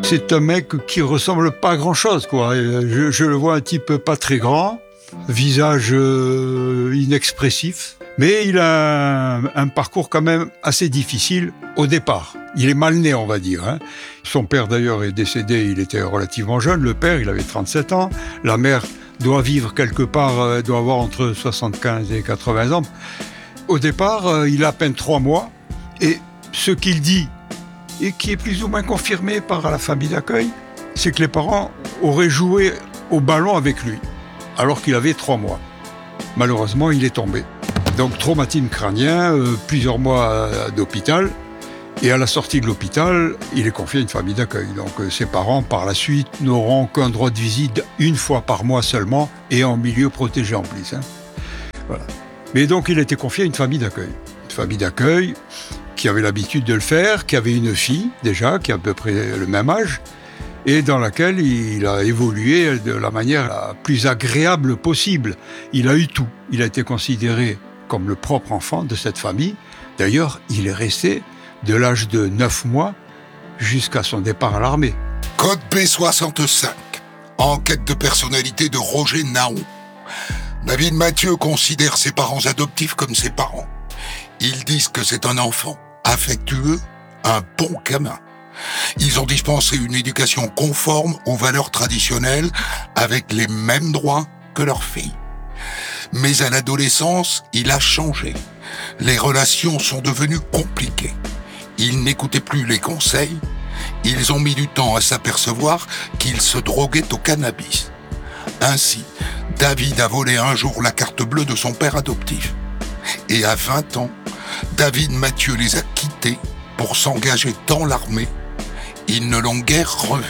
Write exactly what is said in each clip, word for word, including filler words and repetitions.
C'est un mec qui ressemble pas à grand-chose, quoi. Je, je le vois un type pas très grand, visage euh, inexpressif, mais il a un, un parcours quand même assez difficile au départ. Il est mal né, on va dire. Hein. Son père, d'ailleurs, est décédé, il était relativement jeune. Le père, il avait trente-sept ans. La mère doit vivre quelque part, euh, doit avoir entre soixante-quinze et quatre-vingts ans. Au départ, euh, il a à peine trois mois. Et ce qu'il dit, et qui est plus ou moins confirmé par la famille d'accueil, c'est que les parents auraient joué au ballon avec lui, alors qu'il avait trois mois. Malheureusement, il est tombé. Donc, traumatisme crânien, euh, plusieurs mois euh, d'hôpital. Et à la sortie de l'hôpital, il est confié à une famille d'accueil. Donc euh, ses parents, par la suite, n'auront qu'un droit de visite une fois par mois seulement, et en milieu protégé en plus. Hein. Voilà. Mais donc, il a été confié à une famille d'accueil. Une famille d'accueil qui avait l'habitude de le faire, qui avait une fille, déjà, qui a à peu près le même âge, et dans laquelle il a évolué de la manière la plus agréable possible. Il a eu tout. Il a été considéré comme le propre enfant de cette famille. D'ailleurs, il est resté de l'âge de neuf mois jusqu'à son départ à l'armée. Code B soixante-cinq. Enquête de personnalité de Roger Naon. David Mathieu considère ses parents adoptifs comme ses parents. Ils disent que c'est un enfant affectueux, un bon gamin. Ils ont dispensé une éducation conforme aux valeurs traditionnelles avec les mêmes droits que leur fille. Mais à l'adolescence, il a changé. Les relations sont devenues compliquées. Ils n'écoutaient plus les conseils. Ils ont mis du temps à s'apercevoir qu'il se droguait au cannabis. Ainsi, David a volé un jour la carte bleue de son père adoptif. Et à vingt ans, David Mathieu les a quittés pour s'engager dans l'armée. Ils ne l'ont guère revu.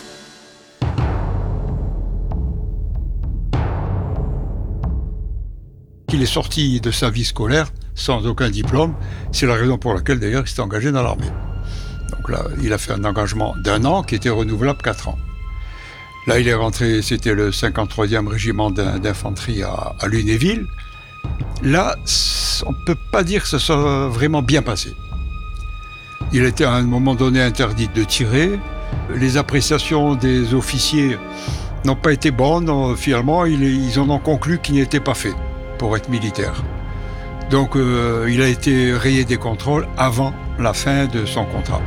Il est sorti de sa vie scolaire sans aucun diplôme. C'est la raison pour laquelle, d'ailleurs, il s'est engagé dans l'armée. Donc là, il a fait un engagement d'un an qui était renouvelable quatre ans. Là, il est rentré, c'était le cinquante-troisième régiment d'infanterie à, à Lunéville. Là, on ne peut pas dire que ça soit vraiment bien passé. Il était à un moment donné interdit de tirer. Les appréciations des officiers n'ont pas été bonnes. Finalement, ils en ont conclu qu'il n'y était pas fait pour être militaire. Donc, euh, il a été rayé des contrôles avant la fin de son contrat.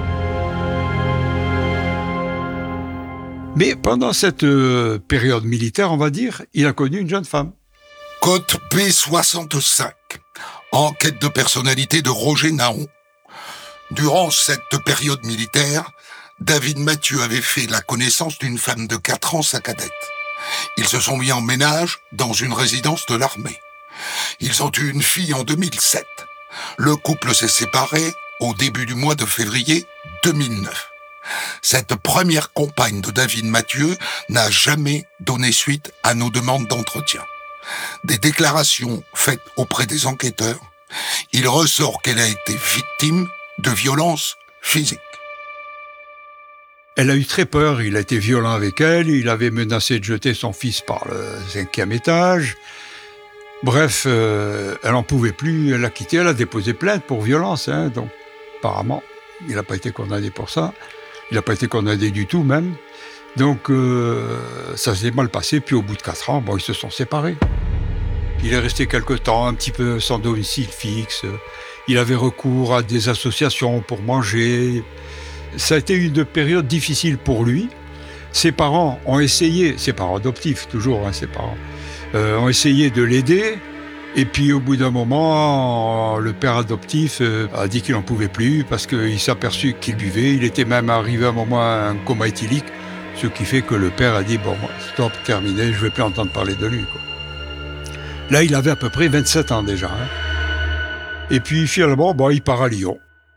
Mais pendant cette euh, période militaire, on va dire, il a connu une jeune femme. Code B soixante-cinq. Enquête de personnalité de Roger Naon. Durant cette période militaire, David Mathieu avait fait la connaissance d'une femme de quatre ans, sa cadette. Ils se sont mis en ménage dans une résidence de l'armée. Ils ont eu une fille en deux mille sept. Le couple s'est séparé au début du mois de février deux mille neuf. Cette première compagne de David Mathieu n'a jamais donné suite à nos demandes d'entretien. Des déclarations faites auprès des enquêteurs, il ressort qu'elle a été victime de violences physiques. Elle a eu très peur, il a été violent avec elle, il avait menacé de jeter son fils par le cinquième étage. Bref, euh, elle n'en pouvait plus, elle l'a quitté, elle a déposé plainte pour violence. Hein, donc, apparemment, il n'a pas été condamné pour ça. Il n'a pas été condamné du tout, même. Donc, euh, ça s'est mal passé. Puis, au bout de quatre ans, bon, ils se sont séparés. Il est resté quelque temps, un petit peu sans domicile fixe. Il avait recours à des associations pour manger. Ça a été une période difficile pour lui. Ses parents ont essayé, ses parents adoptifs, toujours, hein, ses parents, euh, ont essayé de l'aider. Et puis, au bout d'un moment, le père adoptif euh, a dit qu'il n'en pouvait plus parce qu'il s'est aperçu qu'il buvait. Il était même arrivé à un moment à un coma éthylique, ce qui fait que le père a dit « Bon, stop, terminé, je ne vais plus entendre parler de lui. » quoi. Là, il avait à peu près vingt-sept ans déjà. Hein. Et puis, finalement, bon, il part à Lyon.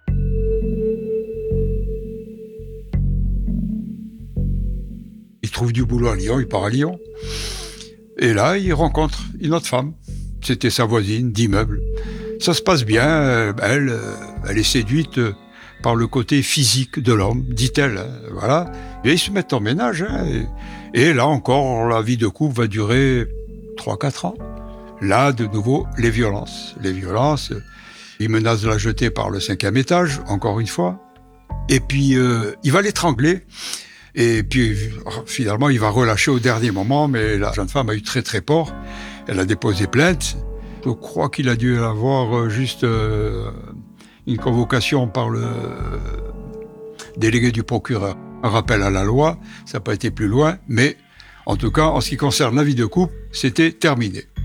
Il trouve du boulot à Lyon, il part à Lyon. Et là, il rencontre une autre femme. C'était sa voisine d'immeuble. Ça se passe bien, elle, elle est séduite par le côté physique de l'homme, dit-elle. Voilà. Et ils se mettent en ménage. Hein, et, et là encore, la vie de couple va durer trois quatre ans. Là, de nouveau, les violences. Les violences, il menace de la jeter par le cinquième étage, encore une fois. Et puis, euh, il va l'étrangler. Et puis, finalement, il va relâcher au dernier moment. Mais la jeune femme a eu très, très peur. Elle a déposé plainte. Je crois qu'il a dû avoir juste euh, une convocation par le délégué du procureur. Un rappel à la loi, ça n'a pas été plus loin. Mais, en tout cas, en ce qui concerne la vie de couple, c'était terminé.